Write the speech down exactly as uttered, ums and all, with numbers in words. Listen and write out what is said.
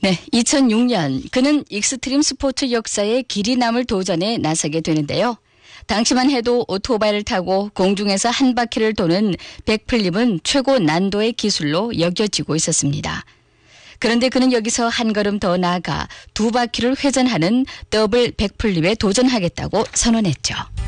네, 이천육 년 그는 익스트림 스포츠 역사의 길이 남을 도전에 나서게 되는데요. 당시만 해도 오토바이를 타고 공중에서 한 바퀴를 도는 백플립은 최고 난도의 기술로 여겨지고 있었습니다. 그런데 그는 여기서 한 걸음 더 나아가 두 바퀴를 회전하는 더블 백플립에 도전하겠다고 선언했죠.